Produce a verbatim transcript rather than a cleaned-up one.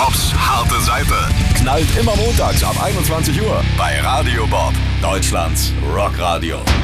Bobs harte Seite. Knallt immer montags ab einundzwanzig Uhr bei Radio Bob, Deutschlands Rockradio.